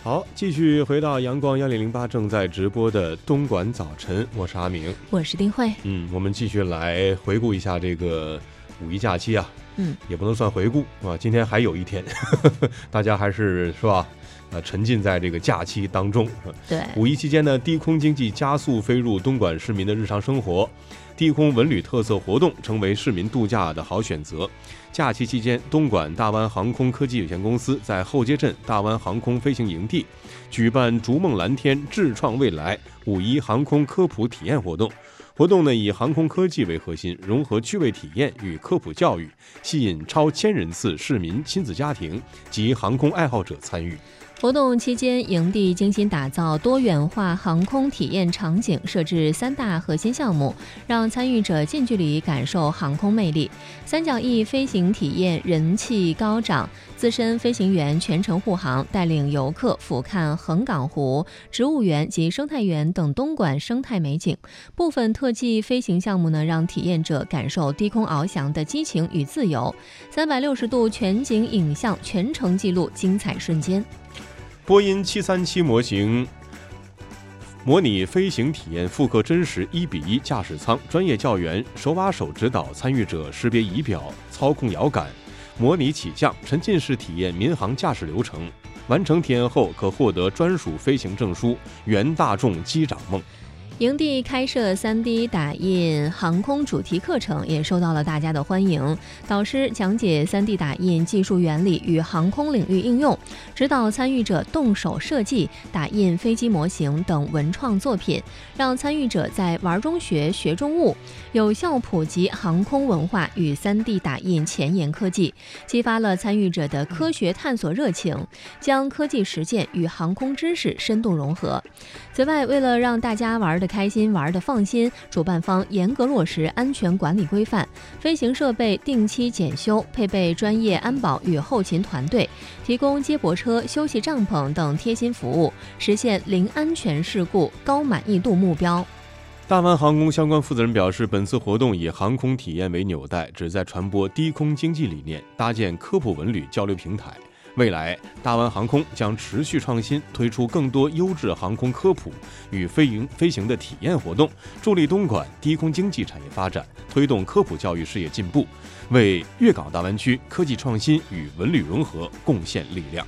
好，继续回到阳光1008正在直播的东莞早晨，我是阿明， 我是丁慧。 我们继续来回顾一下这个五一假期啊，也不能算回顾啊，今天还有一天，大家还是吧？沉浸在这个假期当中。 对， 五一期间呢，低空经济加速飞入东莞市民的日常生活，低空文旅特色活动成为市民度假的好选择。假期期间，东莞大湾航空科技有限公司在后街镇大湾航空飞行营地举办“逐梦蓝天，智创未来”五一航空科普体验活动。活动呢以航空科技为核心，融合趣味体验与科普教育，吸引超1000人次市民、亲子家庭及航空爱好者参与。 活动期间，营地精心打造多元化航空体验场景，设置3大核心项目，让参与者近距离感受航空魅力。三角翼飞行体验人气高涨，资深飞行员全程护航，带领游客俯瞰横岗湖、植物园及生态园等东莞生态美景。部分特技飞行项目呢，让体验者感受低空翱翔的激情与自由。360度全景影像全程记录精彩瞬间。 波音737模型模拟飞行体验复刻真实1:1驾驶舱，专业教员手把手指导参与者识别仪表、操控摇杆，模拟起降，沉浸式体验民航驾驶流程。完成体验后可获得专属飞行证书，圆大众机长梦。 营地开设3D 打印航空主题课程，也受到了大家的欢迎。导师讲解3D 打印技术原理与航空领域应用，指导参与者动手设计、打印飞机模型等文创作品，让参与者在玩中学、学中悟，有效普及航空文化与3D 打印前沿科技，激发了参与者的科学探索热情，将科技实践与航空知识深度融合。此外，为了让大家玩得开心、玩得放心，主办方严格落实安全管理规范，飞行设备定期检修，配备专业安保与后勤团队，提供接驳车、休息帐篷等贴心服务，实现零安全事故、高满意度目标。 大湾航空相关负责人表示，本次活动以航空体验为纽带，旨在传播低空经济理念，搭建科普文旅交流平台。未来，大湾航空将持续创新，推出更多优质航空科普与飞行的体验活动，助力东莞低空经济产业发展，推动科普教育事业进步，为粤港大湾区科技创新与文旅融合贡献力量。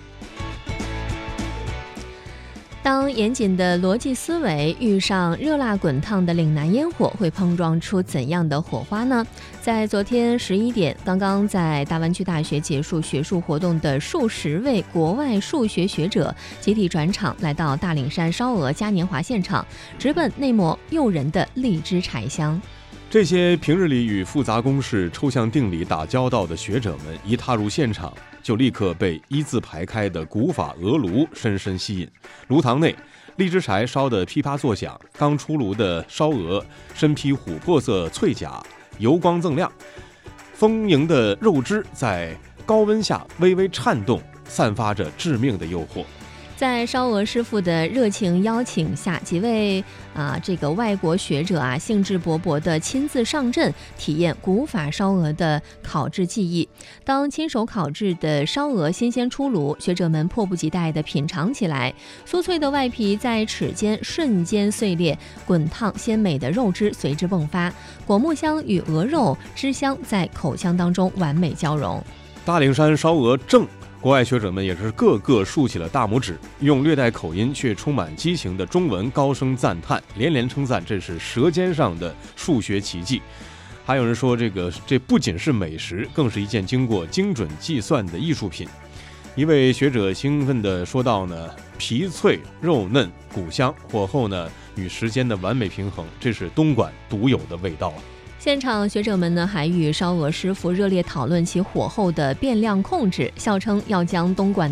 当严谨的逻辑思维遇上热辣滚烫的岭南烟火，会碰撞出怎样的火花呢？在昨天11点，刚刚在大湾区大学结束学术活动的数十位国外数学学者集体转场，来到大岭山烧鹅嘉年华现场，直奔内膜诱人的荔枝柴香。 这些平日里与复杂公式、抽象定理打交道的学者们，一踏入现场，就立刻被一字排开的古法鹅炉深深吸引。炉膛内，荔枝柴烧得噼啪作响，刚出炉的烧鹅身披琥珀色脆甲，油光锃亮，丰盈的肉汁在高温下微微颤动，散发着致命的诱惑。 在烧鹅师傅的热情邀请下，几位外国学者兴致勃勃地亲自上阵，体验古法烧鹅的烤制技艺。当亲手烤制的烧鹅新鲜出炉，学者们迫不及待地品尝起来。酥脆的外皮在齿间瞬间碎裂，滚烫鲜美的肉汁随之迸发，果木香与鹅肉汁香在口腔当中完美交融。 大岭山烧鹅正，国外学者们也是个个竖起了大拇指，用略带口音却充满激情的中文高声赞叹，连连称赞这是舌尖上的数学奇迹。还有人说这不仅是美食，更是一件经过精准计算的艺术品。一位学者兴奋地说道呢，皮脆肉嫩骨香，火候呢与时间的完美平衡，这是东莞独有的味道。 现场学者们呢还与烧鹅师傅热烈讨论其火候的变量控制，笑称要将东莞